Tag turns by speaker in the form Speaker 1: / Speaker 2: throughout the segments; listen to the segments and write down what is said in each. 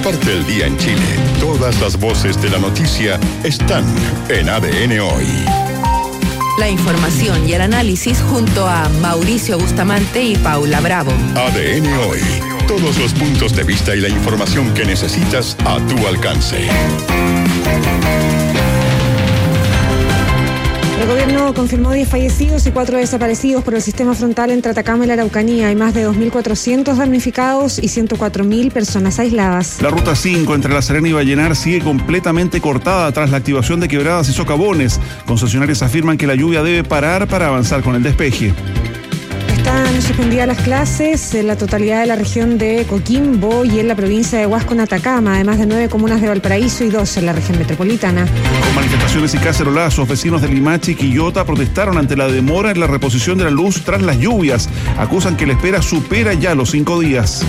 Speaker 1: Parte el día en Chile. Todas las voces de la noticia están en ADN Hoy.
Speaker 2: La información y el análisis junto a Mauricio Bustamante y Paula Bravo.
Speaker 1: ADN Hoy. Todos los puntos de vista y la información que necesitas a tu alcance.
Speaker 3: El gobierno confirmó 10 fallecidos y 4 desaparecidos por el sistema frontal entre Atacama y la Araucanía. Hay más de 2.400 damnificados y 104.000 personas aisladas.
Speaker 4: La ruta 5 entre La Serena y Vallenar sigue completamente cortada tras la activación de quebradas y socavones. Concesionarios afirman que la lluvia debe parar para avanzar con el despeje.
Speaker 3: Están suspendidas las clases en la totalidad de la región de Coquimbo y en la provincia de Huasco, en Atacama, además de 9 comunas de Valparaíso y 2 en la región metropolitana.
Speaker 4: Con manifestaciones y cacerolazos, vecinos de Limache y Quillota protestaron ante la demora en la reposición de la luz tras las lluvias. Acusan que la espera supera ya los 5 días.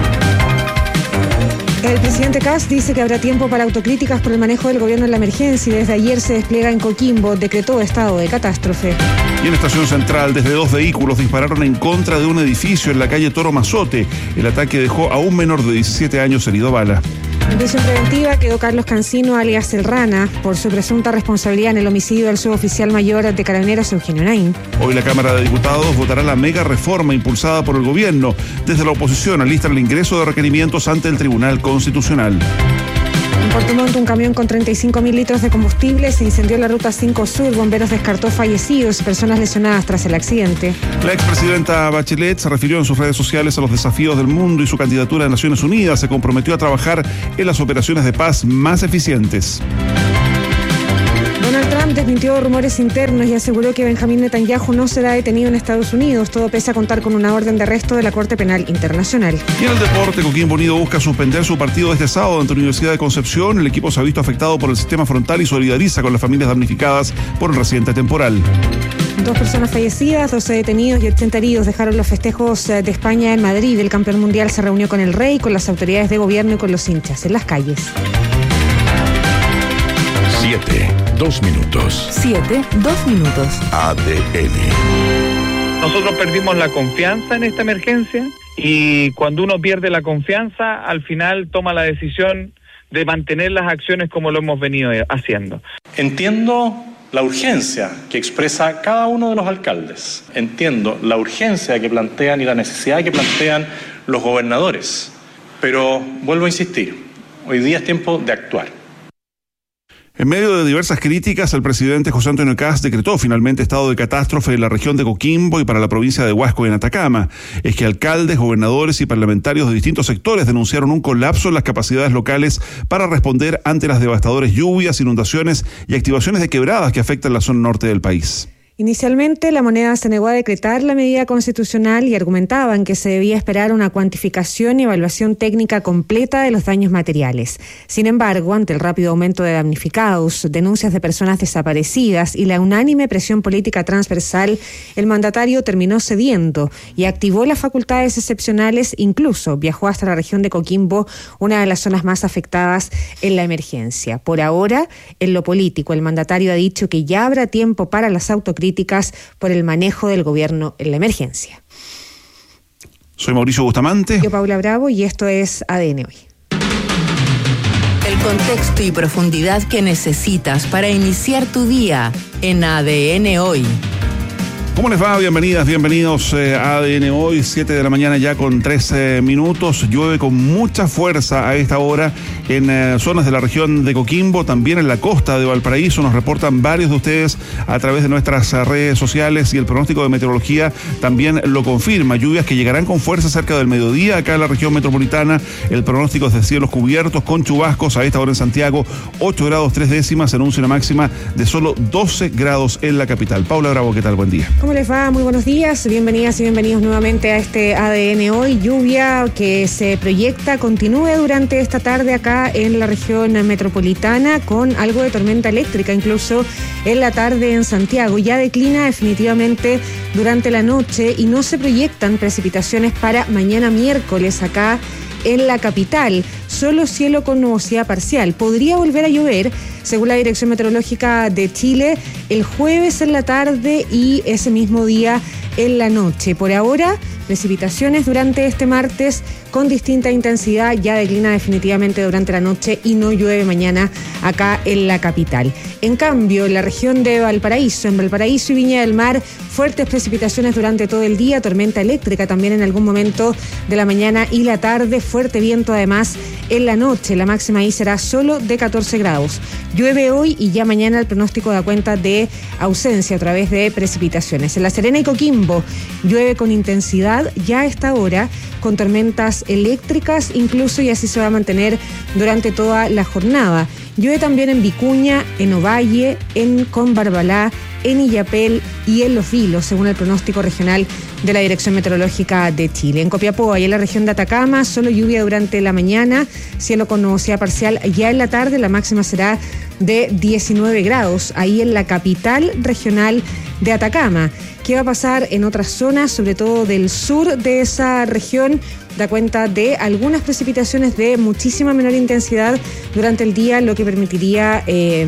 Speaker 3: El presidente Kast dice que habrá tiempo para autocríticas por el manejo del gobierno en la emergencia y desde ayer se despliega en Coquimbo, decretó estado de catástrofe.
Speaker 4: Y en Estación Central, desde 2 vehículos dispararon en contra de un edificio en la calle Toro Mazote. El ataque dejó a un menor de 17 años herido a bala.
Speaker 3: En prisión preventiva quedó Carlos Cancino, alias El Rana, por su presunta responsabilidad en el homicidio del suboficial mayor de Carabineros, Eugenio Nain.
Speaker 4: Hoy la Cámara de Diputados votará la mega reforma impulsada por el gobierno. Desde la oposición alistan el ingreso de requerimientos ante el Tribunal Constitucional.
Speaker 3: En Puerto Montt, un camión con 35.000 litros de combustible se incendió en la ruta 5 Sur. Bomberos descartó fallecidos y personas lesionadas tras el accidente.
Speaker 4: La expresidenta Bachelet se refirió en sus redes sociales a los desafíos del mundo y su candidatura a Naciones Unidas. Se comprometió a trabajar en las operaciones de paz más eficientes.
Speaker 3: Donald Trump desmintió rumores internos y aseguró que Benjamín Netanyahu no será detenido en Estados Unidos, todo pese a contar con una orden de arresto de la Corte Penal Internacional.
Speaker 4: Y en el deporte, Coquimbo Unido busca suspender su partido este sábado ante la Universidad de Concepción. El equipo se ha visto afectado por el sistema frontal y solidariza con las familias damnificadas por el reciente temporal.
Speaker 3: 2 personas fallecidas, 12 detenidos y 80 heridos dejaron los festejos de España en Madrid. El campeón mundial se reunió con el rey, con las autoridades de gobierno y con los hinchas en las calles.
Speaker 1: 2 minutos.
Speaker 2: 2 minutos.
Speaker 1: ADN.
Speaker 5: Nosotros perdimos la confianza en esta emergencia y cuando uno pierde la confianza, al final toma la decisión de mantener las acciones como lo hemos venido haciendo.
Speaker 6: Entiendo la urgencia que expresa cada uno de los alcaldes. Entiendo la urgencia que plantean y la necesidad que plantean los gobernadores. Pero vuelvo a insistir, hoy día es tiempo de actuar.
Speaker 4: En medio de diversas críticas, el presidente José Antonio Kast decretó finalmente estado de catástrofe en la región de Coquimbo y para la provincia de Huasco y en Atacama. Es que alcaldes, gobernadores y parlamentarios de distintos sectores denunciaron un colapso en las capacidades locales para responder ante las devastadoras lluvias, inundaciones y activaciones de quebradas que afectan la zona norte del país.
Speaker 3: Inicialmente, la moneda se negó a decretar la medida constitucional y argumentaban que se debía esperar una cuantificación y evaluación técnica completa de los daños materiales. Sin embargo, ante el rápido aumento de damnificados, denuncias de personas desaparecidas y la unánime presión política transversal, el mandatario terminó cediendo y activó las facultades excepcionales, incluso viajó hasta la región de Coquimbo, una de las zonas más afectadas en la emergencia. Por ahora, en lo político, el mandatario ha dicho que ya habrá tiempo para las autocríticas por el manejo del gobierno en la emergencia.
Speaker 4: Soy Mauricio Bustamante.
Speaker 3: Yo, Paula Bravo, y esto es ADN Hoy.
Speaker 2: El contexto y profundidad que necesitas para iniciar tu día en ADN Hoy.
Speaker 4: ¿Cómo les va? Bienvenidas, bienvenidos a ADN Hoy, 7 de la mañana ya con 13 minutos. Llueve con mucha fuerza a esta hora en zonas de la región de Coquimbo, también en la costa de Valparaíso. Nos reportan varios de ustedes a través de nuestras redes sociales y el pronóstico de meteorología también lo confirma. Lluvias que llegarán con fuerza cerca del mediodía acá en la región metropolitana. El pronóstico es de cielos cubiertos con chubascos a esta hora en Santiago, 8 grados 3 décimas, anuncia una máxima de solo 12 grados en la capital. Paula Bravo, ¿qué tal? Buen día.
Speaker 3: ¿Cómo les va? Muy buenos días, bienvenidas y bienvenidos nuevamente a este ADN Hoy. Lluvia que se proyecta continúe durante esta tarde acá en la región metropolitana, con algo de tormenta eléctrica incluso en la tarde en Santiago. Ya declina definitivamente durante la noche y no se proyectan precipitaciones para mañana miércoles acá en la capital. Solo cielo con nubosidad parcial. Podría volver a llover, según la Dirección Meteorológica de Chile, el jueves en la tarde y ese mismo día en la noche. Por ahora, precipitaciones durante este martes con distinta intensidad, ya declina definitivamente durante la noche y no llueve mañana acá en la capital. En cambio, en la región de Valparaíso, en Valparaíso y Viña del Mar, fuertes precipitaciones durante todo el día, tormenta eléctrica también en algún momento de la mañana y la tarde, fuerte viento además en la noche. La máxima ahí será solo de 14 grados. Llueve hoy y ya mañana el pronóstico da cuenta de ausencia a través de precipitaciones. En La Serena y Coquimbo llueve con intensidad ya a esta hora, con tormentas eléctricas incluso, y así se va a mantener durante toda la jornada. Llueve también en Vicuña, en Ovalle, en Combarbalá, en Illapel y en Los Vilos, según el pronóstico regional de la Dirección Meteorológica de Chile. En Copiapó y en la región de Atacama, solo lluvia durante la mañana, cielo con nubosidad parcial ya en la tarde, la máxima será de 19 grados, ahí en la capital regional de Atacama. ¿Qué va a pasar en otras zonas, sobre todo del sur de esa región? Da cuenta de algunas precipitaciones de muchísima menor intensidad durante el día, lo que permitiría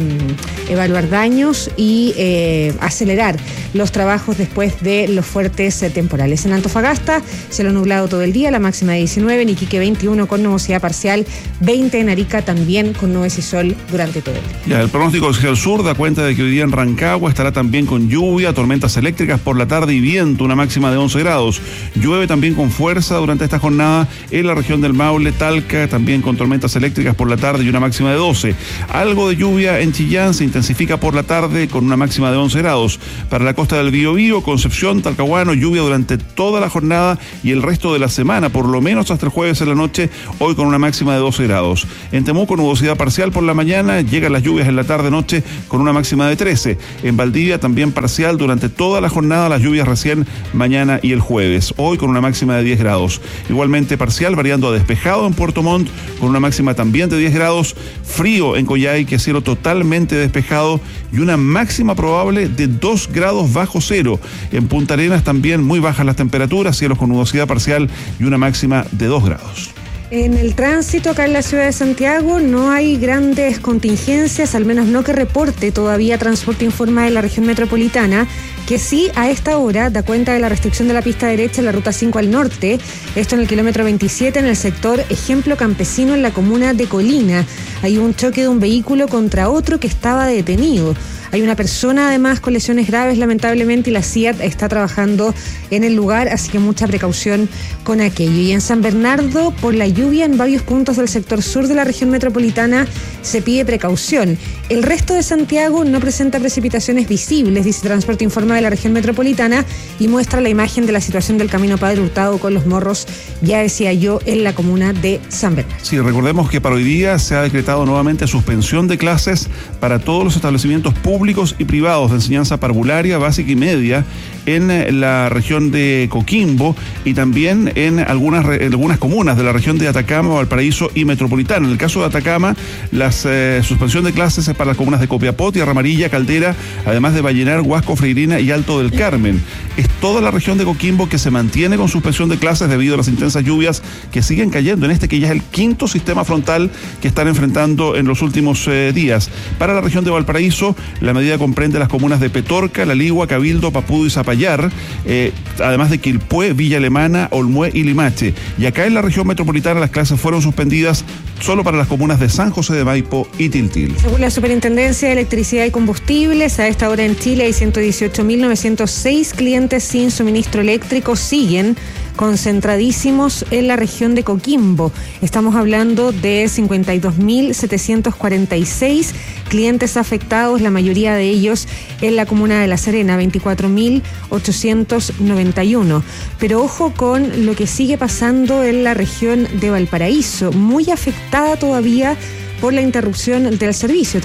Speaker 3: evaluar daños y acelerar los trabajos después de los fuertes temporales. En Antofagasta, cielo nublado todo el día, la máxima de 19, en Iquique 21 con nubosidad parcial, 20 en Arica también con nubes y sol durante todo el día.
Speaker 4: Ya, el pronóstico del sur da cuenta de que hoy día en Rancagua estará también con lluvia, tormentas eléctricas por la tarde y viento, una máxima de 11 grados. Llueve también con fuerza durante esta jornada en la región del Maule, Talca, también con tormentas eléctricas por la tarde y una máxima de 12. Algo de lluvia en Chillán, se intensifica por la tarde con una máxima de 11 grados. Para la costa del Biobío, Concepción, Talcahuano, lluvia durante toda la jornada y el resto de la semana, por lo menos hasta el jueves en la noche, hoy con una máxima de 12 grados. En Temuco, nubosidad parcial por la mañana, llegan las lluvias en la tarde-noche con una máxima de 13. En Valdivia, también parcial durante toda la jornada, las lluvias recién mañana y el jueves, hoy con una máxima de 10 grados. Igualmente parcial, variando a despejado en Puerto Montt, con una máxima también de 10 grados, frío en Coyhaique, cielo totalmente despejado y una máxima probable de 2 grados bajo cero. En Punta Arenas también muy bajas las temperaturas, cielos con nubosidad parcial y una máxima de 2 grados.
Speaker 3: En el tránsito acá en la ciudad de Santiago no hay grandes contingencias, al menos no que reporte todavía Transporte Informa de la región metropolitana, que sí a esta hora da cuenta de la restricción de la pista derecha en la ruta 5 al norte, esto en el kilómetro 27 en el sector Ejemplo Campesino en la comuna de Colina. Hay un choque de un vehículo contra otro que estaba detenido. Hay una persona además con lesiones graves lamentablemente y la CIAT está trabajando en el lugar, así que mucha precaución con aquello. Y en San Bernardo, por la lluvia en varios puntos del sector sur de la región metropolitana, se pide precaución. El resto de Santiago no presenta precipitaciones visibles, dice Transporte Informa de la región metropolitana, y muestra la imagen de la situación del camino Padre Hurtado con los morros, ya decía yo, en la comuna de San Bernardo.
Speaker 4: Sí, recordemos que para hoy día se ha decretado nuevamente suspensión de clases para todos los establecimientos públicos y privados de enseñanza parvularia, básica y media en la región de Coquimbo y también en algunas comunas de la región de Atacama, Valparaíso y Metropolitana. En el caso de Atacama, la suspensión de clases es para las comunas de Copiapó, Tierra Amarilla, Caldera, además de Vallenar, Huasco, Freirina y Alto del Carmen. Es toda la región de Coquimbo que se mantiene con suspensión de clases debido a las intensas lluvias que siguen cayendo en este que ya es el quinto sistema frontal que están enfrentando en los últimos días. Para la región de Valparaíso, la medida comprende las comunas de Petorca, La Ligua, Cabildo, Papudo y Zapallar, además de Quilpué, Villa Alemana, Olmué y Limache. Y acá en la región metropolitana las clases fueron suspendidas solo para las comunas de San José de Maipo y Tiltil.
Speaker 3: Según la Superintendencia de Electricidad y Combustibles, a esta hora en Chile hay 118.906 clientes sin suministro eléctrico, siguen concentradísimos en la región de Coquimbo. Estamos hablando de 52.746 clientes afectados, la mayoría de ellos en la comuna de La Serena, 24.891. Pero ojo con lo que sigue pasando en la región de Valparaíso, muy afectada todavía por la interrupción del servicio,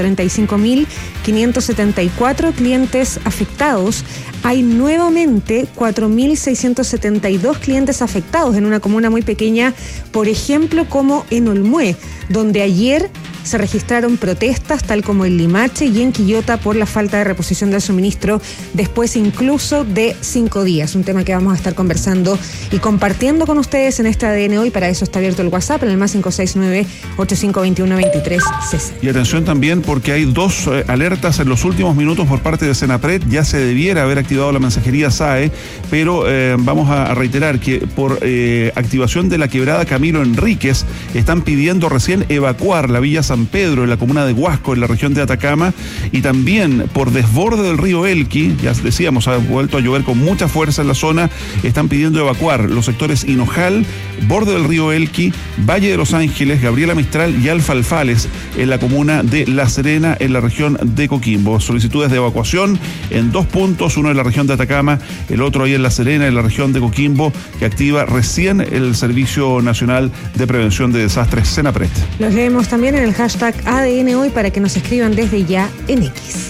Speaker 3: 35.574 clientes afectados. Hay nuevamente 4.672 clientes afectados en una comuna muy pequeña, por ejemplo, como en Olmué, donde ayer se registraron protestas, tal como en Limache y en Quillota, por la falta de reposición del suministro después incluso de 5 días. Un tema que vamos a estar conversando y compartiendo con ustedes en este ADN Hoy. Para eso está abierto el WhatsApp en el más 569-8521-2360.
Speaker 4: Y atención también, porque hay 2 alertas en los últimos minutos por parte de Senapred. Ya se debiera haber activado la mensajería SAE, pero vamos a reiterar que por activación de la quebrada Camilo Enríquez están pidiendo recién evacuar la Villa San Pedro en la comuna de Huasco, en la región de Atacama, y también por desborde del río Elqui. Ya decíamos, ha vuelto a llover con mucha fuerza en la zona. Están pidiendo evacuar los sectores Hinojal, borde del río Elqui, Valle de Los Ángeles, Gabriela Mistral y Alfalfales en la comuna de La Serena, en la región de Coquimbo. Solicitudes de evacuación en 2 puntos, uno en la región de Atacama, el otro ahí en La Serena, en la región de Coquimbo, que activa recién el Servicio Nacional de Prevención de Desastres, Senapred.
Speaker 3: Los leemos también en el hashtag ADN Hoy para que nos escriban desde ya en X.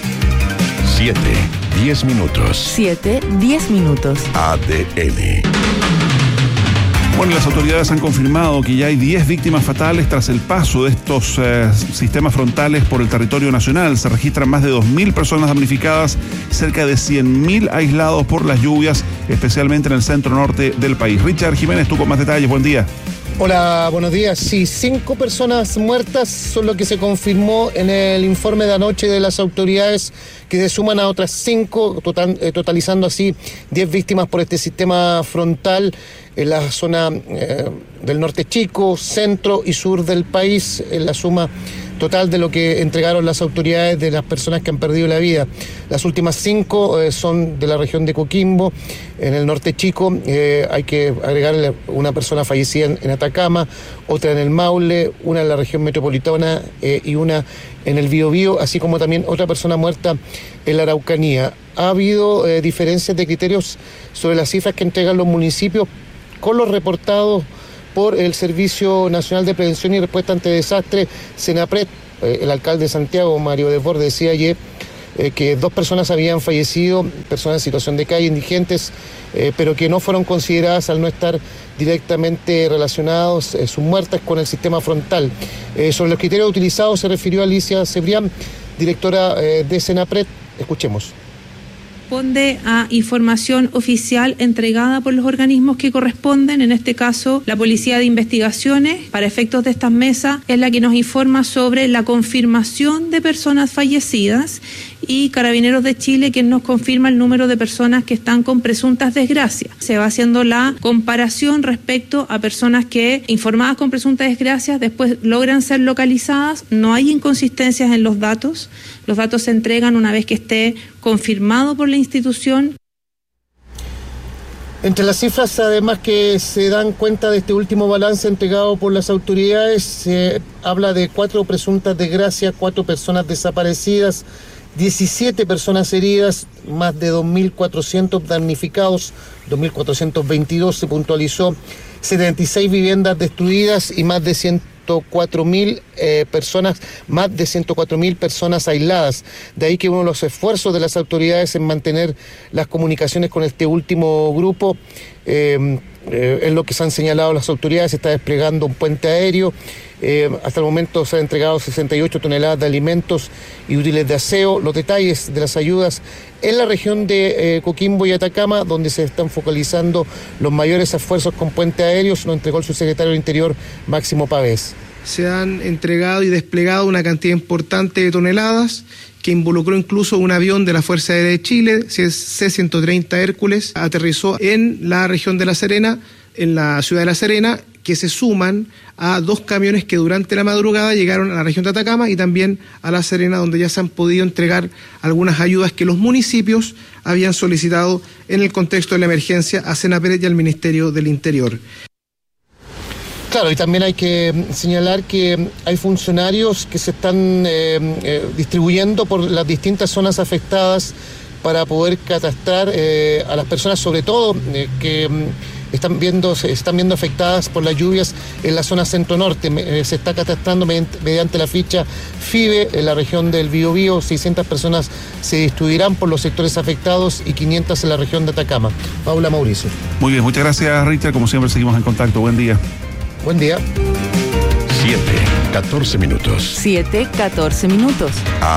Speaker 1: 7:10 minutos.
Speaker 2: 7:10 minutos.
Speaker 1: ADN.
Speaker 4: Bueno, las autoridades han confirmado que ya hay 10 víctimas fatales tras el paso de estos sistemas frontales por el territorio nacional. Se registran más de 2.000 personas damnificadas, cerca de 100.000 aislados por las lluvias, especialmente en el centro norte del país. Richard Jiménez, tú con más detalles. Buen día.
Speaker 7: Hola, buenos días. Sí, 5 personas muertas son lo que se confirmó en el informe de anoche de las autoridades, que se suman a otras 5, totalizando así 10 víctimas por este sistema frontal en la zona del norte chico, centro y sur del país, en la suma total de lo que entregaron las autoridades de las personas que han perdido la vida. Las últimas 5 son de la región de Coquimbo. En el norte chico hay que agregarle una persona fallecida en Atacama, otra en el Maule, una en la región metropolitana y una en el Biobío, así como también otra persona muerta en la Araucanía. Ha habido diferencias de criterios sobre las cifras que entregan los municipios con los reportados por el Servicio Nacional de Prevención y Respuesta ante Desastres, Senapred. El alcalde de Santiago, Mario Desbordes, decía ayer que 2 personas habían fallecido, personas en situación de calle, indigentes, pero que no fueron consideradas al no estar directamente relacionados sus muertes con el sistema frontal. Sobre los criterios utilizados se refirió Alicia Cebrián, directora de Senapred. Escuchemos.
Speaker 8: Responde a información oficial entregada por los organismos que corresponden. En este caso, la Policía de Investigaciones, para efectos de estas mesas, es la que nos informa sobre la confirmación de personas fallecidas, y Carabineros de Chile, quien nos confirma el número de personas que están con presuntas desgracias. Se va haciendo la comparación respecto a personas que, informadas con presuntas desgracias, después logran ser localizadas. No hay inconsistencias en los datos. Los datos se entregan una vez que esté confirmado por la institución.
Speaker 7: Entre las cifras, además, que se dan cuenta de este último balance entregado por las autoridades, se habla de 4 presuntas desgracias, 4 personas desaparecidas, 17 personas heridas, más de 2.400 damnificados, 2.422 se puntualizó, 76 viviendas destruidas y más de 104.000 personas, más de 104.000 personas aisladas. De ahí que uno de los esfuerzos de las autoridades en mantener las comunicaciones con este último grupo, es lo que se han señalado las autoridades. Se está desplegando un puente aéreo. Hasta el momento se han entregado 68 toneladas de alimentos y útiles de aseo. Los detalles de las ayudas en la región de Coquimbo y Atacama, donde se están focalizando los mayores esfuerzos con puente aéreos, lo entregó el subsecretario del Interior, Máximo Pavés.
Speaker 9: Se han entregado y desplegado una cantidad importante de toneladas, que involucró incluso un avión de la Fuerza Aérea de Chile, C-130 Hércules, aterrizó en la región de La Serena, en la ciudad de La Serena, que se suman a 2 camiones que durante la madrugada llegaron a la región de Atacama y también a La Serena, donde ya se han podido entregar algunas ayudas que los municipios habían solicitado en el contexto de la emergencia a Senapred y al Ministerio del Interior.
Speaker 7: Claro, y también hay que señalar que hay funcionarios que se están distribuyendo por las distintas zonas afectadas para poder catastrar a las personas, sobre todo que están viendo afectadas por las lluvias en la zona centro-norte. Se está catastrando mediante la ficha FIBE en la región del Biobío. 600 personas se distribuirán por los sectores afectados y 500 en la región de Atacama. Paula, Mauricio.
Speaker 4: Muy bien, muchas gracias, Richard. Como siempre, seguimos en contacto. Buen día.
Speaker 7: Buen día.
Speaker 1: 7:14 minutos.
Speaker 2: 7:14 minutos.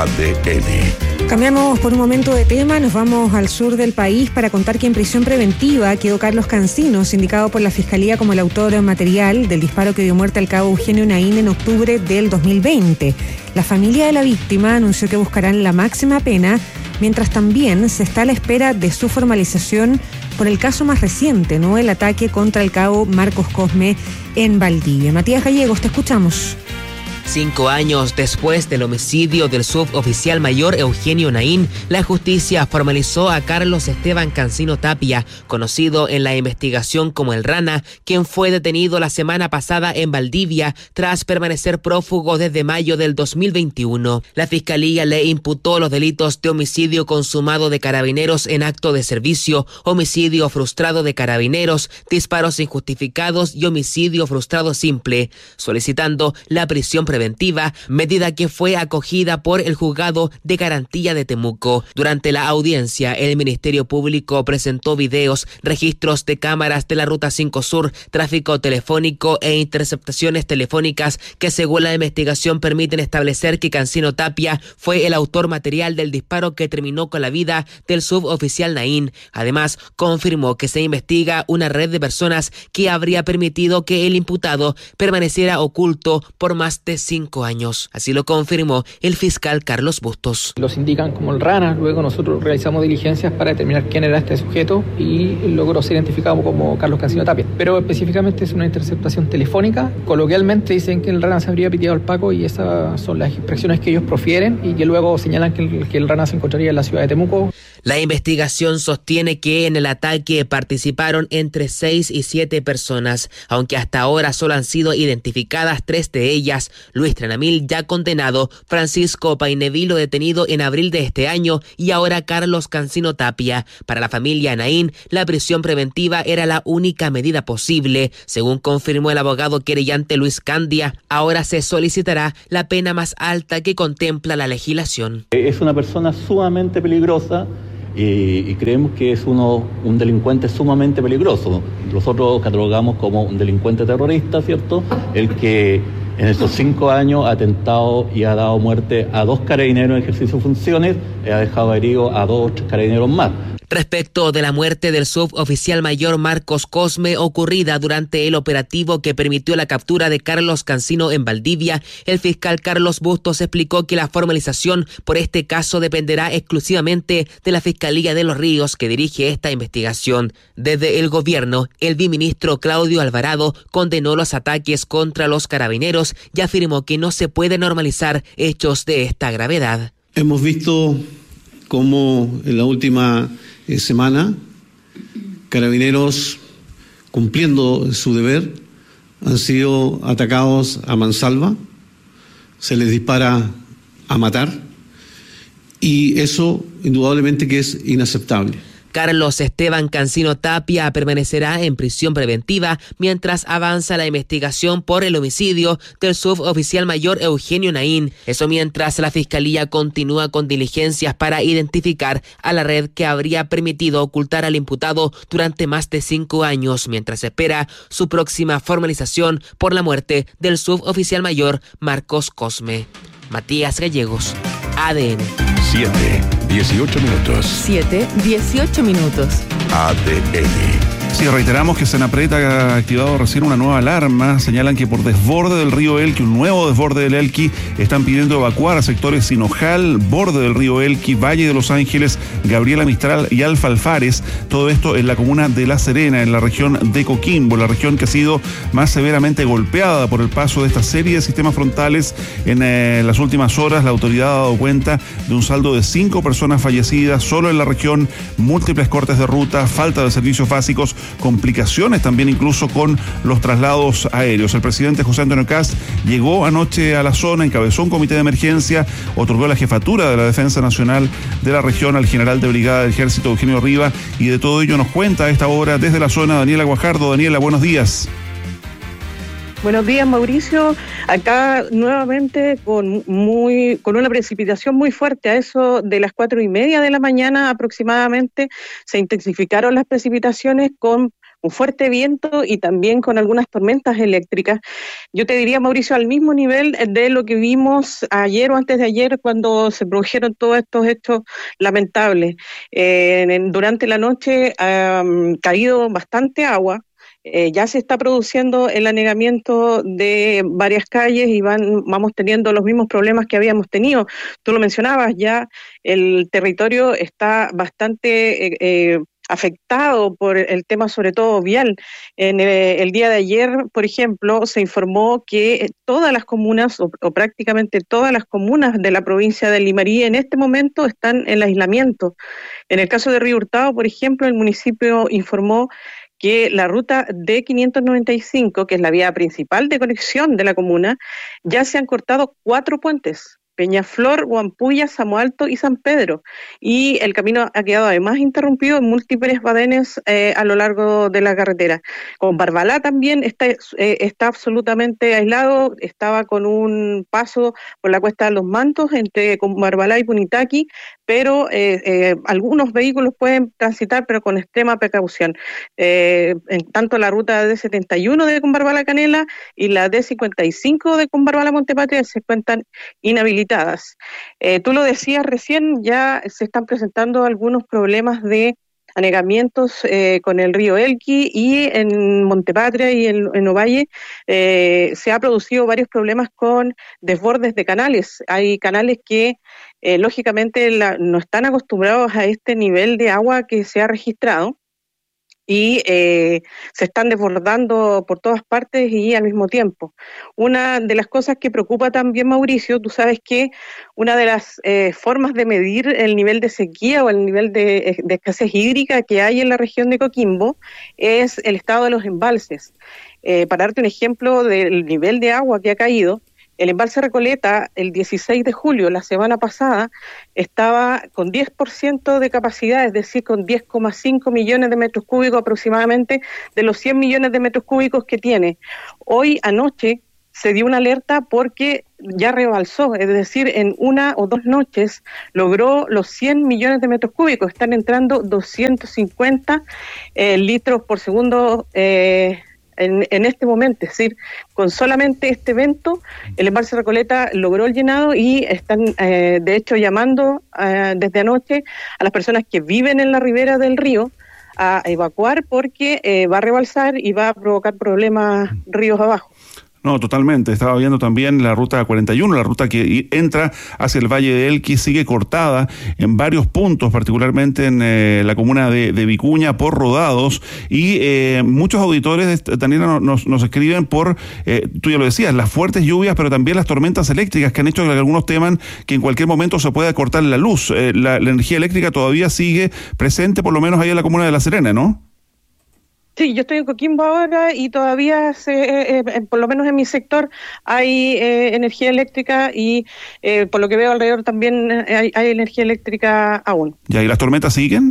Speaker 1: ADN.
Speaker 3: Cambiamos por un momento de tema, nos vamos al sur del país para contar que en prisión preventiva quedó Carlos Cancinos, indicado por la Fiscalía como el autor material del disparo que dio muerte al cabo Eugenio Naín en octubre del 2020. La familia de la víctima anunció que buscarán la máxima pena, mientras también se está a la espera de su formalización por el caso más reciente, ¿no? El ataque contra el cabo Marcos Cosme en Valdivia. Matías Gallegos, te escuchamos.
Speaker 10: 5 años después del homicidio del suboficial mayor Eugenio Naín, la justicia formalizó a Carlos Esteban Cancino Tapia, conocido en la investigación como El Rana, quien fue detenido la semana pasada en Valdivia tras permanecer prófugo desde mayo del 2021. La Fiscalía le imputó los delitos de homicidio consumado de carabineros en acto de servicio, homicidio frustrado de carabineros, disparos injustificados y homicidio frustrado simple, solicitando la prisión preventiva, medida que fue acogida por el Juzgado de Garantía de Temuco. Durante la audiencia, el Ministerio Público presentó videos, registros de cámaras de la Ruta 5 Sur, tráfico telefónico e interceptaciones telefónicas que, según la investigación, permiten establecer que Cancino Tapia fue el autor material del disparo que terminó con la vida del suboficial Naín. Además, confirmó que se investiga una red de personas que habría permitido que el imputado permaneciera oculto por más de 5 años. Así lo confirmó el fiscal Carlos Bustos.
Speaker 11: Los indican como el Rana, luego nosotros realizamos diligencias para determinar quién era este sujeto y logró ser identificado como Carlos Cancino Tapia. Pero específicamente es una interceptación telefónica. Coloquialmente dicen que el Rana se habría piteado al Paco y esas son las expresiones que ellos profieren y que luego señalan que el Rana se encontraría en la ciudad de Temuco.
Speaker 10: La investigación sostiene que en el ataque participaron entre 6 y 7 personas, aunque hasta ahora solo han sido identificadas 3 de ellas. Luis Tranamil ya condenado, Francisco Painevilo detenido en abril de este año y ahora Carlos Cancino Tapia. Para la familia Naín, la prisión preventiva era la única medida posible. Según confirmó el abogado querellante Luis Candia, ahora se solicitará la pena más alta que contempla la legislación.
Speaker 12: Es una persona sumamente peligrosa y creemos que es un delincuente sumamente peligroso. Nosotros catalogamos como un delincuente terrorista, ¿cierto? El que en estos 5 años ha atentado y ha dado muerte a 2 carabineros en ejercicio de funciones y ha dejado herido a 2 o 3 carabineros más.
Speaker 10: Respecto de la muerte del suboficial mayor Marcos Cosme, ocurrida durante el operativo que permitió la captura de Carlos Cancino en Valdivia, el fiscal Carlos Bustos explicó que la formalización por este caso dependerá exclusivamente de la Fiscalía de Los Ríos, que dirige esta investigación. Desde el gobierno, el viceministro Claudio Alvarado condenó los ataques contra los carabineros y afirmó que no se puede normalizar hechos de esta gravedad.
Speaker 13: Hemos visto cómo en la última semana, carabineros, cumpliendo su deber, han sido atacados a mansalva, se les dispara a matar, y eso indudablemente que es inaceptable.
Speaker 10: Carlos Esteban Cancino Tapia permanecerá en prisión preventiva mientras avanza la investigación por el homicidio del suboficial mayor Eugenio Naín. Eso mientras la Fiscalía continúa con diligencias para identificar a la red que habría permitido ocultar al imputado durante más de 5 años, mientras espera su próxima formalización por la muerte del suboficial mayor Marcos Cosme. Matías Gallegos, ADN.
Speaker 1: 7:18 minutos.
Speaker 2: 7:18 minutos.
Speaker 1: ADN.
Speaker 4: Sí, reiteramos que Senapred ha activado recién una nueva alarma. Señalan que por desborde del río Elqui, un nuevo desborde del Elqui, están pidiendo evacuar a sectores Sinojal, borde del río Elqui, Valle de Los Ángeles, Gabriela Mistral y Alfa Alfares. Todo esto en la comuna de La Serena, en la región de Coquimbo, la región que ha sido más severamente golpeada por el paso de esta serie de sistemas frontales. En las últimas horas, la autoridad ha dado cuenta de un saldo de 5 personas fallecidas solo en la región, múltiples cortes de ruta, falta de servicios básicos, complicaciones también incluso con los traslados aéreos. El presidente José Antonio Kast llegó anoche a la zona, encabezó un comité de emergencia, otorgó la jefatura de la Defensa Nacional de la región al general de brigada del Ejército Eugenio Riva, y de todo ello nos cuenta a esta hora desde la zona Daniela Guajardo. Daniela, buenos días.
Speaker 14: Buenos días, Mauricio. Acá nuevamente con una precipitación muy fuerte. A eso de las 4:30 de la mañana aproximadamente se intensificaron las precipitaciones con un fuerte viento y también con algunas tormentas eléctricas. Yo te diría, Mauricio, al mismo nivel de lo que vimos ayer o antes de ayer cuando se produjeron todos estos hechos lamentables. Durante la noche ha caído bastante agua. Ya se está produciendo el anegamiento de varias calles y vamos teniendo los mismos problemas que habíamos tenido. Tú lo mencionabas, ya el territorio está bastante afectado por el tema sobre todo vial. En el día de ayer, por ejemplo, se informó que todas las comunas o prácticamente todas las comunas de la provincia de Limarí en este momento están en aislamiento. En el caso de Río Hurtado, por ejemplo, el municipio informó que la ruta D595, que es la vía principal de conexión de la comuna, ya se han cortado 4 puentes: Peñaflor, Huampuya, Samoalto y San Pedro. Y el camino ha quedado además interrumpido en múltiples badenes a lo largo de la carretera. Con Barbalá también está absolutamente aislado, estaba con un paso por la Cuesta de los Mantos entre Barbalá y Punitaqui, pero algunos vehículos pueden transitar, pero con extrema precaución. En tanto la ruta D71 de Combarbalá Canela y la D55 de Combarbalá Montepatria se encuentran inhabilitadas. Tú lo decías recién, ya se están presentando algunos problemas de anegamientos con el río Elqui, y en Montepatria y en Ovalle se ha producido varios problemas con desbordes de canales. Hay canales que lógicamente no están acostumbrados a este nivel de agua que se ha registrado, y se están desbordando por todas partes y al mismo tiempo. Una de las cosas que preocupa también, Mauricio, tú sabes que una de las formas de medir el nivel de sequía o el nivel de escasez hídrica que hay en la región de Coquimbo es el estado de los embalses. Para darte un ejemplo del nivel de agua que ha caído, el embalse Recoleta, el 16 de julio, la semana pasada, estaba con 10% de capacidad, es decir, con 10,5 millones de metros cúbicos aproximadamente de los 100 millones de metros cúbicos que tiene. Hoy, anoche, se dio una alerta porque ya rebalsó, es decir, en 1 o 2 noches logró los 100 millones de metros cúbicos. Están entrando 250 litros por segundo en este momento, es decir, con solamente este evento, el embalse Recoleta logró el llenado y están, de hecho, llamando desde anoche a las personas que viven en la ribera del río a evacuar porque va a rebalsar y va a provocar problemas ríos abajo.
Speaker 4: No, totalmente. Estaba viendo también la ruta 41, la ruta que entra hacia el Valle de Elqui, sigue cortada en varios puntos, particularmente en la comuna de Vicuña, por rodados, y muchos auditores, Daniela, nos escriben por, tú ya lo decías, las fuertes lluvias, pero también las tormentas eléctricas que han hecho que algunos teman que en cualquier momento se pueda cortar la luz. La energía eléctrica todavía sigue presente, por lo menos ahí en la comuna de La Serena, ¿no?
Speaker 14: Sí, yo estoy en Coquimbo ahora y todavía, por lo menos en mi sector, hay energía eléctrica y por lo que veo alrededor también hay energía eléctrica aún.
Speaker 4: ¿Ya, y las tormentas siguen?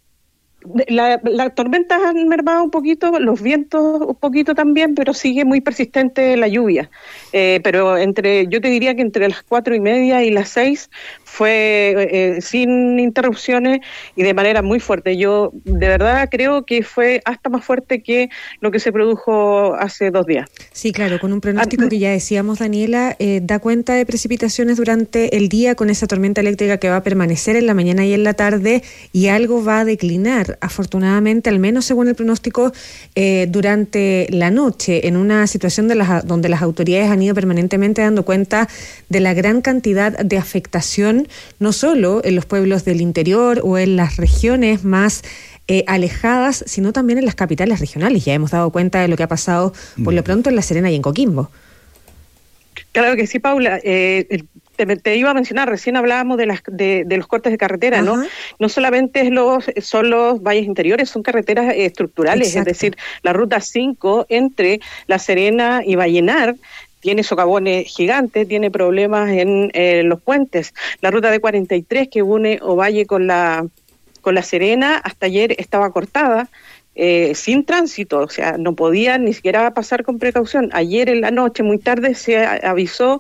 Speaker 14: Las tormentas han mermado un poquito, los vientos un poquito también, pero sigue muy persistente la lluvia. Pero yo te diría que entre las 4:30 y las 6 fue sin interrupciones y de manera muy fuerte. Yo de verdad creo que fue hasta más fuerte que lo que se produjo hace 2 días.
Speaker 3: Sí, claro, con un pronóstico que ya decíamos, Daniela, da cuenta de precipitaciones durante el día con esa tormenta eléctrica que va a permanecer en la mañana y en la tarde, y algo va a declinar, afortunadamente, al menos según el pronóstico, durante la noche, en una situación donde las autoridades han ido permanentemente dando cuenta de la gran cantidad de afectación, no solo en los pueblos del interior o en las regiones más alejadas, sino también en las capitales regionales. Ya hemos dado cuenta de lo que ha pasado por lo pronto en La Serena y en Coquimbo.
Speaker 14: Claro que sí, Paula. Te iba a mencionar, recién hablábamos de los cortes de carretera, ¿no? No solamente son los valles interiores, son carreteras estructurales. Exacto. Es decir, la ruta 5 entre La Serena y Vallenar tiene socavones gigantes, tiene problemas en los puentes. La ruta de 43 que une Ovalle con la Serena, hasta ayer estaba cortada, sin tránsito, o sea, no podían ni siquiera pasar con precaución. Ayer en la noche, muy tarde, se avisó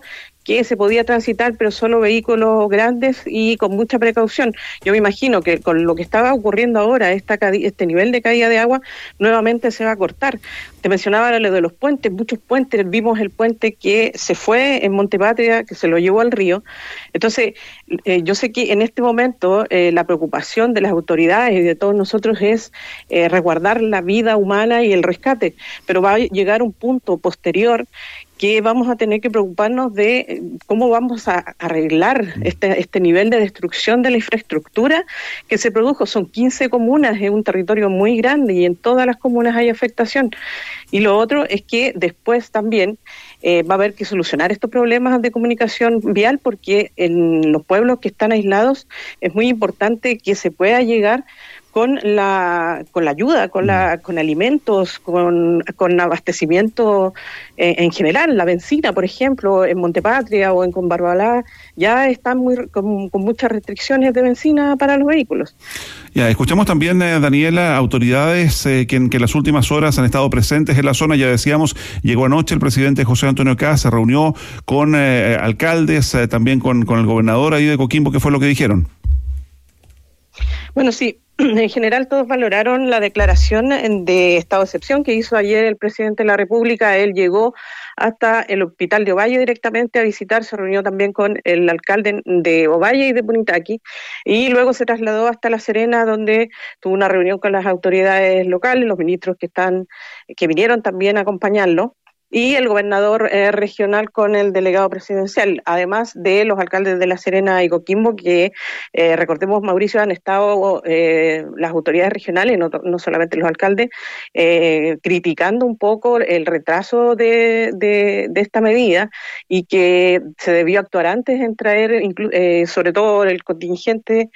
Speaker 14: que se podía transitar, pero solo vehículos grandes y con mucha precaución. Yo me imagino que con lo que estaba ocurriendo ahora, este nivel de caída de agua nuevamente se va a cortar. Te mencionaba lo de los puentes, muchos puentes, vimos el puente que se fue en Montepatria, que se lo llevó al río. Entonces, yo sé que en este momento la preocupación de las autoridades y de todos nosotros es resguardar la vida humana y el rescate, pero va a llegar un punto posterior que vamos a tener que preocuparnos de cómo vamos a arreglar este nivel de destrucción de la infraestructura que se produjo. Son 15 comunas, es un territorio muy grande y en todas las comunas hay afectación. Y lo otro es que después también va a haber que solucionar estos problemas de comunicación vial, porque en los pueblos que están aislados es muy importante que se pueda llegar con la ayuda, con alimentos, con abastecimiento en general. La benzina, por ejemplo, en Montepatria o en Combarbalá ya están con muchas restricciones de benzina para los vehículos.
Speaker 4: Ya, escuchamos también, Daniela, autoridades que en las últimas horas han estado presentes en la zona. Ya decíamos, llegó anoche el presidente José Antonio Kast, se reunió con alcaldes, también con el gobernador ahí de Coquimbo. ¿Qué fue lo que dijeron?
Speaker 14: Bueno, sí. En general todos valoraron la declaración de estado de excepción que hizo ayer el presidente de la República. Él llegó hasta el hospital de Ovalle directamente a visitar, se reunió también con el alcalde de Ovalle y de Punitaqui, y luego se trasladó hasta La Serena, donde tuvo una reunión con las autoridades locales, los ministros que vinieron también a acompañarlo, y el gobernador regional con el delegado presidencial, además de los alcaldes de La Serena y Coquimbo, que recordemos, Mauricio, han estado las autoridades regionales, no solamente los alcaldes, criticando un poco el retraso de esta medida, y que se debió actuar antes en traer sobre todo el contingente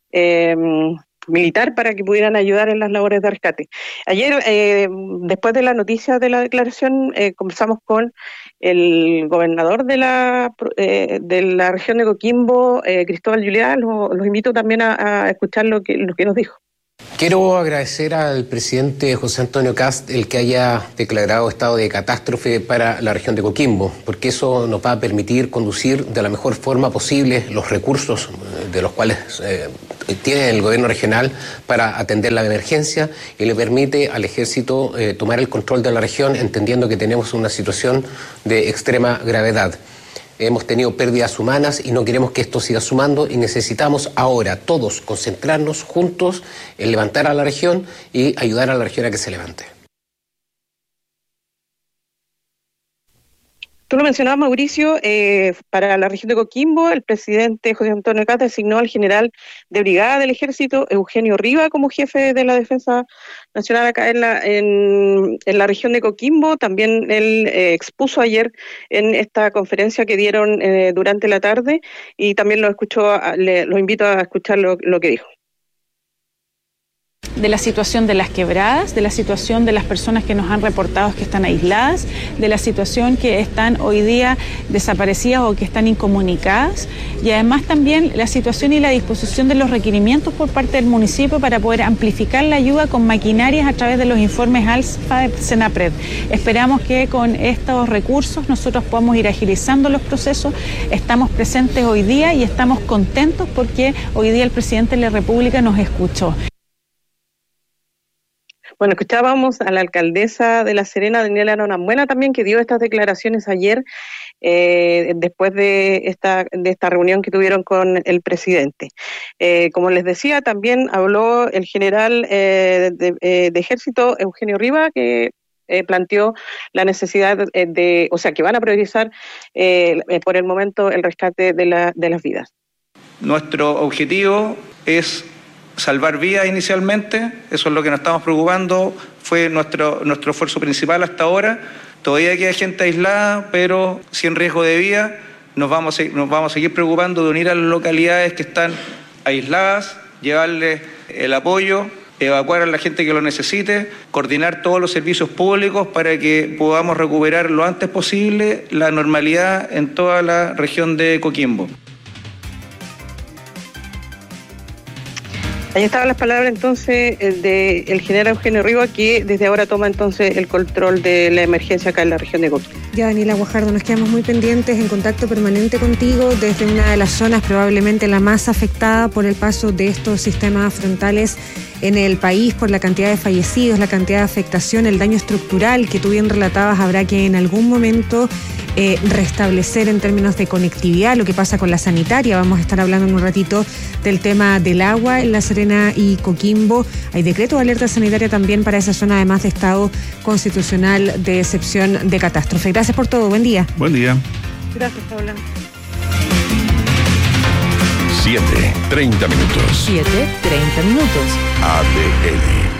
Speaker 14: militar para que pudieran ayudar en las labores de rescate. Ayer, después de la noticia de la declaración, conversamos con el gobernador de la región de Coquimbo, Cristóbal Juliá. Los invito también a escuchar lo que nos dijo.
Speaker 15: Quiero agradecer al presidente José Antonio Kast el que haya declarado estado de catástrofe para la región de Coquimbo, porque eso nos va a permitir conducir de la mejor forma posible los recursos de los cuales tiene el gobierno regional para atender la emergencia, y le permite al ejército tomar el control de la región, entendiendo que tenemos una situación de extrema gravedad. Hemos tenido pérdidas humanas y no queremos que esto siga sumando, y necesitamos ahora todos concentrarnos juntos en levantar a la región y ayudar a la región a que se levante.
Speaker 14: Tú lo mencionabas, Mauricio, para la región de Coquimbo, el presidente José Antonio Kast designó al general de brigada del ejército, Eugenio Riva, como jefe de la defensa nacional acá en la región de Coquimbo. También él expuso ayer en esta conferencia que dieron durante la tarde, y también los invito a escuchar lo que dijo.
Speaker 16: De la situación de las quebradas, de la situación de las personas que nos han reportado que están aisladas, de la situación que están hoy día desaparecidas o que están incomunicadas, y además también la situación y la disposición de los requerimientos por parte del municipio para poder amplificar la ayuda con maquinarias a través de los informes ALSFA de Senapred. Esperamos que con estos recursos nosotros podamos ir agilizando los procesos. Estamos presentes hoy día y estamos contentos porque hoy día el presidente de la República nos escuchó.
Speaker 14: Bueno, escuchábamos a la alcaldesa de La Serena, Daniela Norambuena, también, que dio estas declaraciones ayer después de esta reunión que tuvieron con el presidente. Como les decía, también habló el general de Ejército, Eugenio Riva, que planteó la necesidad que van a priorizar por el momento el rescate de las vidas.
Speaker 17: Nuestro objetivo es salvar vidas inicialmente, eso es lo que nos estamos preocupando, fue nuestro esfuerzo principal hasta ahora. Todavía queda gente aislada, pero sin riesgo de vida. Nos vamos a seguir preocupando de unir a las localidades que están aisladas, llevarles el apoyo, evacuar a la gente que lo necesite, coordinar todos los servicios públicos para que podamos recuperar lo antes posible la normalidad en toda la región de Coquimbo.
Speaker 14: Ahí estaban las palabras entonces del general Eugenio Rivas, que desde ahora toma entonces el control de la emergencia acá en la región de Coquimbo.
Speaker 3: Ya, Daniela Guajardo, nos quedamos muy pendientes, en contacto permanente contigo desde una de las zonas probablemente la más afectada por el paso de estos sistemas frontales en el país, por la cantidad de fallecidos, la cantidad de afectación, el daño estructural que tú bien relatabas. Habrá que en algún momento restablecer en términos de conectividad lo que pasa con la sanitaria. Vamos a estar hablando en un ratito del tema del agua en La Serena y Coquimbo. Hay decreto de alerta sanitaria también para esa zona, además de estado constitucional de excepción de catástrofe. Gracias por todo, buen día.
Speaker 4: Buen día.
Speaker 14: Gracias, Paula.
Speaker 1: 7:30 minutos.
Speaker 2: 7:30 minutos.
Speaker 1: ADN.